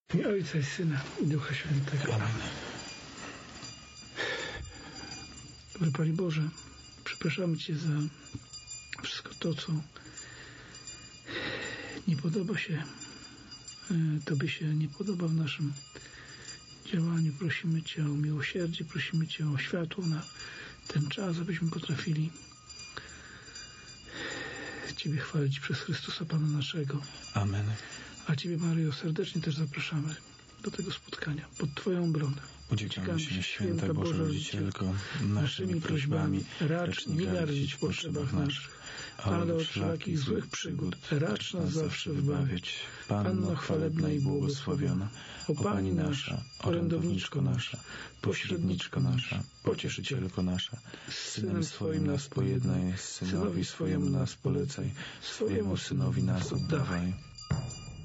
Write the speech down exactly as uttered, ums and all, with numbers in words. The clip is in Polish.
W imię Ojca i Syna i Ducha Świętego. Amen. Dobry Panie Boże, przepraszamy Cię za wszystko to, co nie podoba się Tobie się nie podoba w naszym działaniu. Prosimy Cię o miłosierdzie, prosimy Cię o światło na ten czas, abyśmy potrafili Ciebie chwalić przez Chrystusa Pana naszego. Amen. A Ciebie, Maryjo, serdecznie też zapraszamy do tego spotkania pod Twoją obronę. Uciekamy się, święta Boża Rodzicielko, naszymi prośbami, racz nie gardzić w potrzebach naszych, ale od wszelakich złych przygód racz nas zawsze wybawiać. Panno chwalebna i błogosławiona, o Pani nasza, orędowniczko nasza, pośredniczko nasza, pocieszycielko nasza, z Synem swoim nas pojednaj, synowi swojemu nas polecaj, swojemu Synowi nas oddawaj.